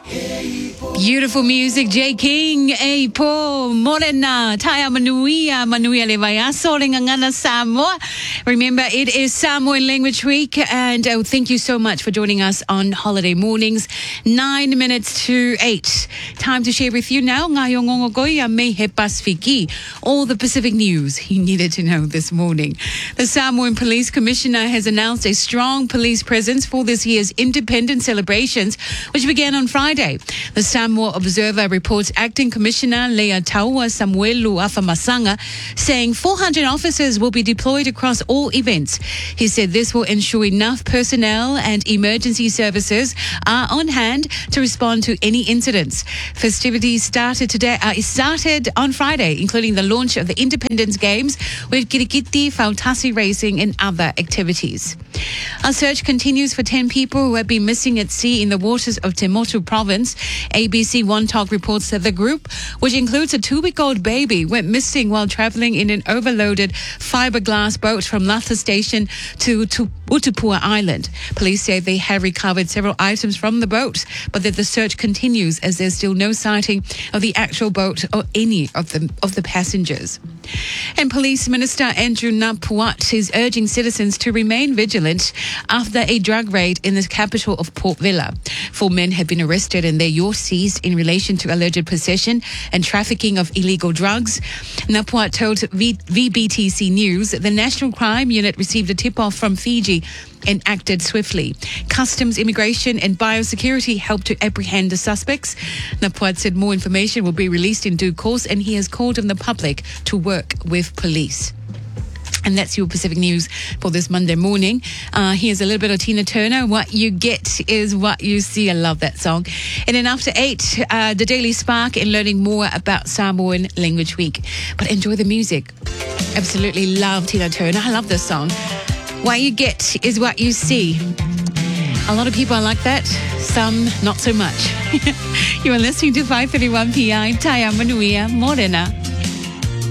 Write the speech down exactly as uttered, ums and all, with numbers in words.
Beautiful music, J. King, A. Po, Morena, Taya Manuia, Manuia Levaya, Soling Angana Samoa. Remember, it is Samoan Language Week, and oh, thank you so much for joining us on holiday mornings. Nine minutes to eight. Time to share with you now, Ngayong Ongogoya Mehe Pasifiki, all the Pacific news you needed to know this morning. The Samoan Police Commissioner has announced a strong police presence for this year's independence celebrations, which began on Friday. The Samoa Observer reports Acting Commissioner Lea Taua Samuelu Afamasanga saying four hundred officers will be deployed across all events. He said this will ensure enough personnel and emergency services are on hand to respond to any incidents. Festivities started today. Uh, started on Friday, including the launch of the Independence Games with Kirikiti, Fautasi racing and other activities. A search continues for ten people who have been missing at sea in the waters of Te Motu province. A B C One Talk reports that the group, which includes a two-week-old baby, went missing while travelling in an overloaded fiberglass boat from Lata Station to, to Utupua Island. Police say they have recovered several items from the boat, but that the search continues as there's still no sighting of the actual boat or any of the of the passengers. And Police Minister Andrew Napuat is urging citizens to remain vigilant after a drug raid in the capital of Port Vila. Four men have been arrested and their yacht seized in relation to alleged possession and trafficking of illegal drugs. Napuat told v- VBTC News the National Crime Unit received a tip-off from Fiji and acted swiftly. Customs, Immigration and Biosecurity helped to apprehend the suspects. Napuat said more information will be released in due course, and he has called on the public to work with police. And that's your Pacific News for this Monday morning. Uh, here's a little bit of Tina Turner. What you get is what you see. I love that song. And then after eight, uh, the Daily Spark and learning more about Samoan Language Week. But enjoy the music. Absolutely love Tina Turner. I love this song. What you get is what you see. A lot of people are like that. Some not so much. You are listening to five thirty-one P I, Taya Manuia Morena.